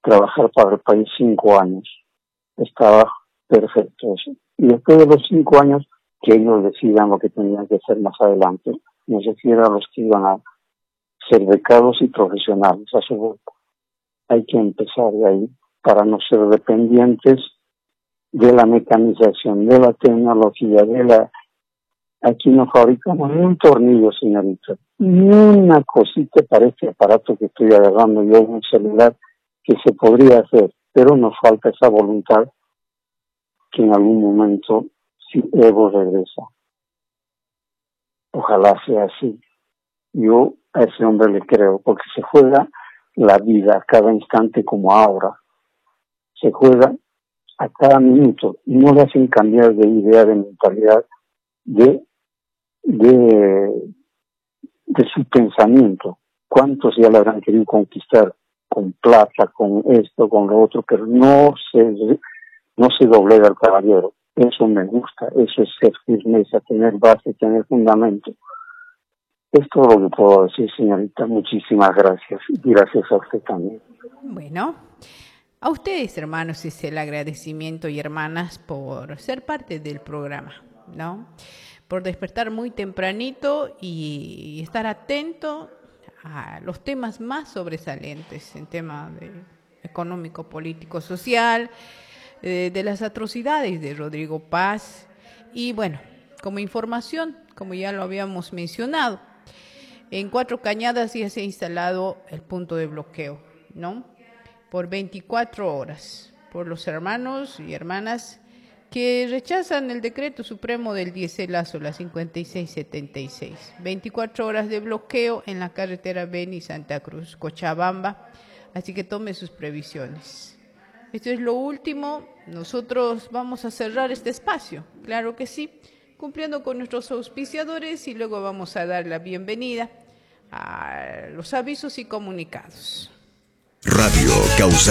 trabajar para el país 5 años. Estaba perfecto eso. Y después de los 5 años, que ellos decidan lo que tenían que hacer más adelante. Me refiero a los que iban a ser becados y profesionales a su grupo. Hay que empezar de ahí para no ser dependientes de la mecanización, de la tecnología, Aquí no fabricamos ni un tornillo, señorita, ni una cosita para este aparato que estoy agarrando yo, un celular, que se podría hacer, pero nos falta esa voluntad que en algún momento, si Evo regresa, ojalá sea así. Yo a ese hombre le creo, porque se juega la vida a cada instante como ahora. Se juega a cada minuto y no le hacen cambiar de idea, de mentalidad, de su pensamiento. ¿Cuántos ya le habrán querido conquistar con plata, con esto, con lo otro? Pero no se doblega el caballero. Eso me gusta, eso es ser firmeza, tener base, tener fundamento. Es todo lo que puedo decir, señorita. Muchísimas gracias. Y gracias a usted también. Bueno, a ustedes, hermanos, es el agradecimiento y hermanas por ser parte del programa, ¿no? Por despertar muy tempranito y estar atento a los temas más sobresalientes en tema de económico, político, social, de las atrocidades de Rodrigo Paz. Y bueno, como información, como ya lo habíamos mencionado, en Cuatro Cañadas ya se ha instalado el punto de bloqueo, ¿no? Por 24 horas, por los hermanos y hermanas que rechazan el decreto supremo del dieselazo, la 5676. 24 horas de bloqueo en la carretera Beni-Santa Cruz, Cochabamba, así que tome sus previsiones. Esto es lo último, nosotros vamos a cerrar este espacio, claro que sí, cumpliendo con nuestros auspiciadores y luego vamos a dar la bienvenida a los avisos y comunicados. Radio Causa.